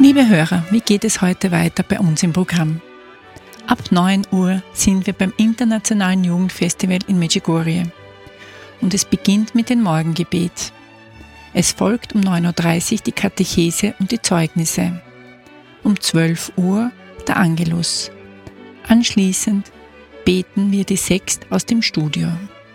Liebe Hörer, wie geht es heute weiter bei uns im Programm? Ab 9 Uhr sind wir beim Internationalen Jugendfestival in Medjugorje und es beginnt mit dem Morgengebet. Es folgt um 9.30 Uhr die Katechese und die Zeugnisse. Um 12 Uhr der Angelus. Anschließend beten wir die Sext aus dem Studio.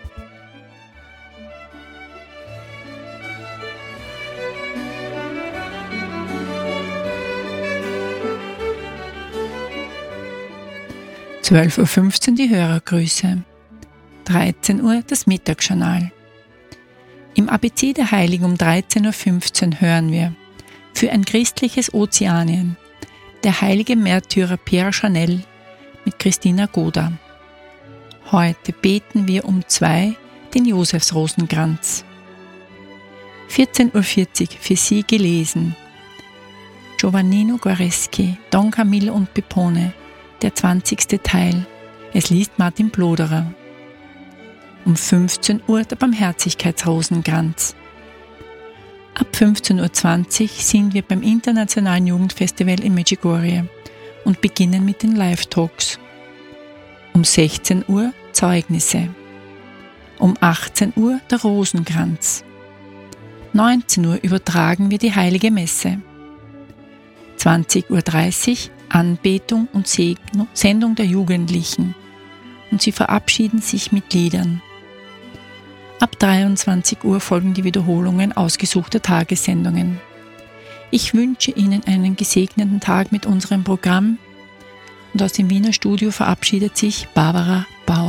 Um 12.15 Uhr die Hörergrüße. 13 Uhr das Mittagsjournal. Im ABC der Heiligen um 13.15 Uhr hören wir für ein christliches Ozeanien der heilige Märtyrer Pierre Chanel mit Christina Goda. Heute beten wir um 2 den Josefsrosenkranz. 14.40 Uhr für Sie gelesen. Giovannino Guareschi, Don Camillo und Pepone, der 20. Teil. Es liest Martin Ploderer. Um 15 Uhr der Barmherzigkeitsrosenkranz. Ab 15.20 Uhr sind wir beim Internationalen Jugendfestival in Medjugorje und beginnen mit den Live-Talks. Um 16 Uhr Zeugnisse. Um 18 Uhr der Rosenkranz. 19 Uhr übertragen wir die Heilige Messe. 20.30 Uhr Anbetung und Sendung der Jugendlichen und sie verabschieden sich mit Liedern. Ab 23 Uhr folgen die Wiederholungen ausgesuchter Tagessendungen. Ich wünsche Ihnen einen gesegneten Tag mit unserem Programm und aus dem Wiener Studio verabschiedet sich Barbara Bauer.